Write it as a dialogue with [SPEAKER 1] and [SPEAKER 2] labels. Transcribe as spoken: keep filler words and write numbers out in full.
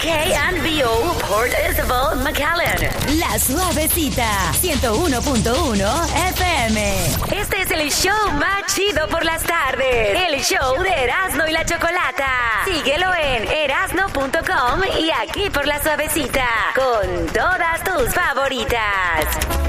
[SPEAKER 1] K and B O Port Isabel, McAllen.
[SPEAKER 2] La Suavecita, ciento uno punto uno F M.
[SPEAKER 1] Este es el show más chido por las tardes. El show de Erasmo y la Chocolata. Síguelo en erasmo punto com y aquí por La Suavecita. Con todas tus favoritas.